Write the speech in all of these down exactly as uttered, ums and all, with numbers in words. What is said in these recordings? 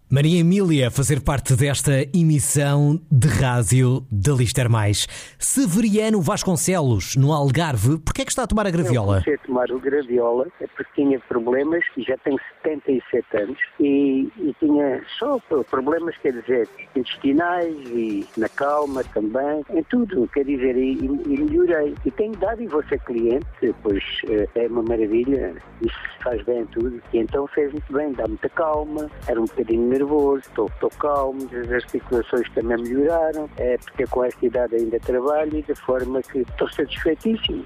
Maria Emília a fazer parte desta emissão de rádio da Lister Mais. Severiano Vasconcelos, no Algarve, porquê é que está a tomar a graviola? Eu comecei a tomar o graviola é porque tinha problemas e já tenho setenta e sete anos e, e tinha só problemas, quer dizer, intestinais e na calma também, em tudo, quer dizer, e, e melhorei. E tenho dado e vou ser cliente, pois é uma maravilha, isso faz bem a tudo. E então fez muito bem, dá muita calma, era um bocadinho nervoso, estou, estou calmo, as articulações também melhoraram, é porque com esta idade ainda trabalho e de forma que estou satisfeitíssimo.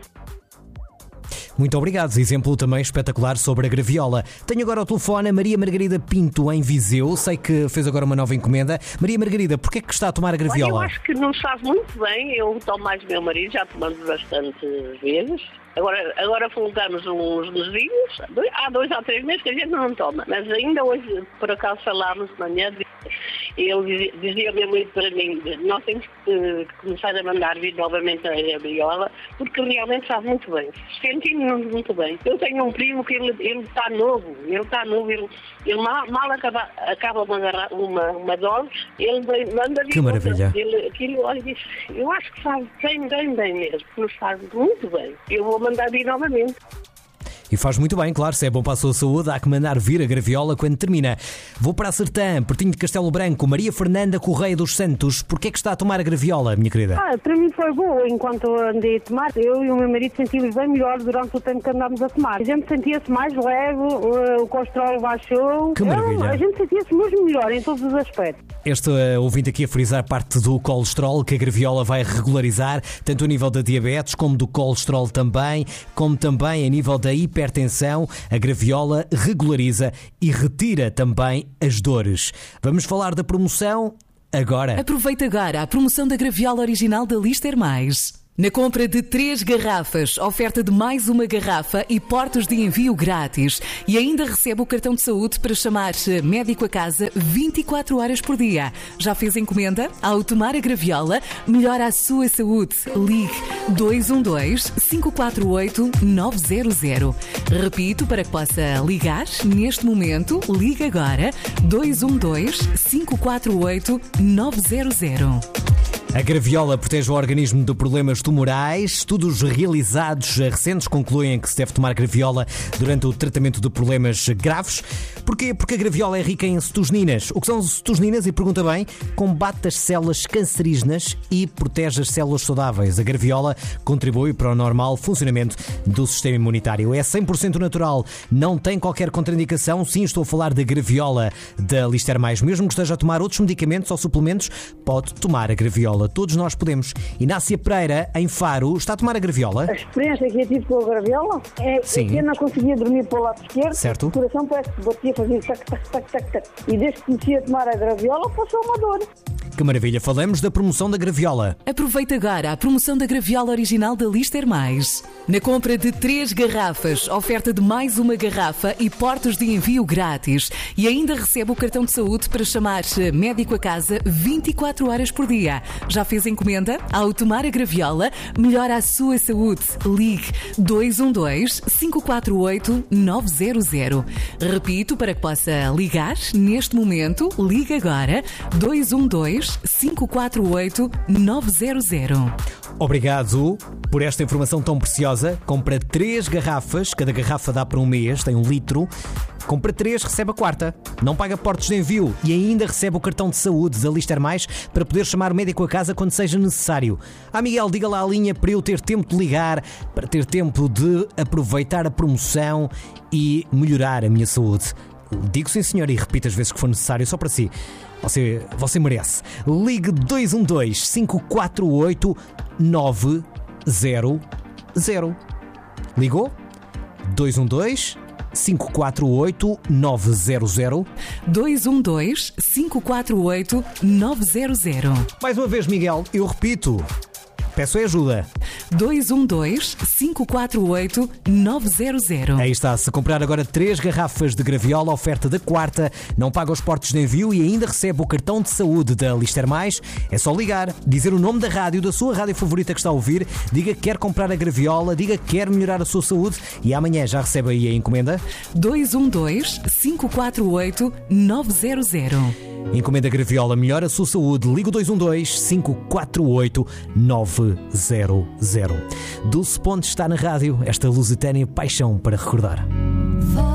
Muito obrigado, exemplo também espetacular sobre a graviola. Tenho agora ao telefone a Maria Margarida Pinto em Viseu, sei que fez agora uma nova encomenda. Maria Margarida, porquê é que está a tomar a graviola? Olha, eu acho que não sabe muito bem, eu tomo mais meu marido, já tomamos bastante vezes. Agora, agora colocamos uns mesinhos, há dois ou três meses que a gente não toma, mas ainda hoje, por acaso, falámos de manhã, ele dizia mesmo isso para mim, nós temos que começar a mandar vir novamente a graviola, porque realmente sabe muito bem, sentimos muito bem. Eu tenho um primo que ele, ele está novo, ele está novo, ele, ele mal, mal acaba, acaba uma, uma, uma dose, ele manda vir. Que maravilha. Ele, aquilo, olha, diz, eu acho que sabe bem, bem, bem mesmo, nos faz muito bem. Eu vou mandar vir novamente. E faz muito bem, claro, se é bom para a sua saúde, há que mandar vir a graviola quando termina. Vou para a Sertã, pertinho de Castelo Branco. Maria Fernanda Correia dos Santos, porquê é que está a tomar a graviola, minha querida? Ah, para mim foi boa, enquanto eu andei a tomar, eu e o meu marido sentimos bem melhor durante o tempo que andámos a tomar. A gente sentia-se mais leve, o colesterol baixou. Que maravilha. A gente sentia-se mesmo melhor em todos os aspectos. Este uh, ouvinte aqui a frisar parte do colesterol que a graviola vai regularizar, tanto a nível da diabetes como do colesterol também, como também a nível da hipertensão. A graviola regulariza e retira também as dores. Vamos falar da promoção agora. Aproveita agora a promoção da graviola original da Lister Mais. Na compra de três garrafas, oferta de mais uma garrafa e portos de envio grátis. E ainda recebe o cartão de saúde para chamar médico a casa vinte e quatro horas por dia. Já fez encomenda? Ao tomar a graviola, melhora a sua saúde. Ligue dois um dois, cinco quatro oito, nove zero zero. Repito, para que possa ligar neste momento, ligue agora dois um dois, cinco quatro oito, nove zero zero. A graviola protege o organismo de problemas tumorais. Estudos realizados recentes concluem que se deve tomar graviola durante o tratamento de problemas graves. Porquê? Porque a graviola é rica em cetosninas. O que são cetosninas? E pergunta bem, combate as células cancerígenas e protege as células saudáveis. A graviola contribui para o normal funcionamento do sistema imunitário. É cem por cento natural, não tem qualquer contraindicação. Sim, estou a falar da graviola da Lister Mais. Mesmo que esteja a tomar outros medicamentos ou suplementos, pode tomar a graviola. Todos nós podemos. Inácia Pereira, em Faro, está a tomar a graviola? A experiência que eu tive com a graviola é Sim. que eu não conseguia dormir para o lado esquerdo. Certo. O coração parece que batia, fazia tac, tac, tac, tac, tac. E desde que comecei a tomar a graviola, passou uma dor. Que maravilha. Falamos da promoção da graviola. Aproveita agora a promoção da graviola original da Lister Mais. Na compra de três garrafas, oferta de mais uma garrafa e portos de envio grátis. E ainda recebe o cartão de saúde para chamar médico a casa vinte e quatro horas por dia. Já fez encomenda? Ao tomar a graviola, melhora a sua saúde. Ligue dois um dois, cinco quatro oito, nove zero zero. Repito, para que possa ligar neste momento, ligue agora dois um dois, cinco quatro oito, nove zero zero. Obrigado por esta informação tão preciosa. Compra três garrafas, cada garrafa dá para um mês, tem um litro. Compra três, recebe a quarta. Não paga portos de envio e ainda recebe o cartão de saúde da Lister Mais para poder chamar o médico a casa quando seja necessário. Ah, Miguel, diga lá a linha para eu ter tempo de ligar, para ter tempo de aproveitar a promoção e melhorar a minha saúde. Digo sim, senhor, e repito as vezes que for necessário, só para si. Você, você merece. Ligue dois um dois, cinco quatro oito, nove zero zero. Ligou? dois um dois, cinco quatro oito, nove zero zero. dois um dois, cinco quatro oito, nove zero zero. Mais uma vez, Miguel, eu repito. Peço ajuda. dois um dois, cinco quatro oito, nove zero zero. Aí está, se comprar agora três garrafas de graviola, oferta da quarta, não paga os portos de envio e ainda recebe o cartão de saúde da Lister Mais. É só ligar, dizer o nome da rádio, da sua rádio favorita que está a ouvir, diga que quer comprar a graviola, diga que quer melhorar a sua saúde e amanhã já recebe aí a encomenda. dois um dois, cinco quatro oito, nove zero zero. Encomenda graviola, melhora a sua saúde. Liga o dois um dois, cinco quatro oito, nove zero zero. Dulce Pontes está na rádio, esta lusitânia paixão para recordar.